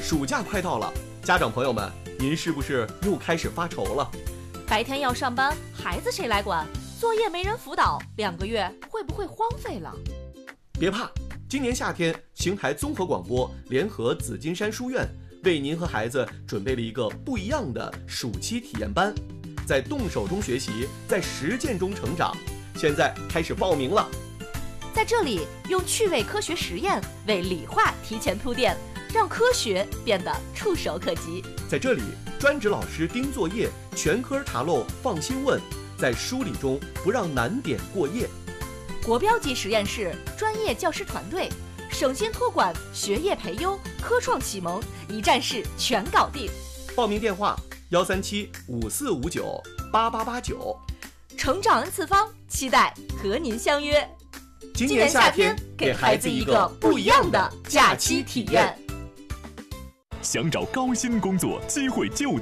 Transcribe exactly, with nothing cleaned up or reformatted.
暑假快到了，家长朋友们，您是不是又开始发愁了？ 白天要上班，孩子谁来管？作业没人辅导，两个月会不会荒废了？ 别怕，今年夏天，邢台综合广播联合紫金山书院为您和孩子准备了一个不一样的暑期体验班，在动手中学习，在实践中成长。现在开始报名了。 在这里，用趣味科学实验为理化提前铺垫，让科学变得触手可及。 在这里，专职老师盯作业，全科查漏放心问，在梳理中不让难点过夜。 国标级实验室，专业教师团队，省心托管，学业培优，科创启蒙，一站式全搞定。 报名电话：幺三七五四五九八八八九。 成长 N 次方，期待和您相约。 今年夏天，给孩子一个不一样的假期体验。 想找高薪工作，机会就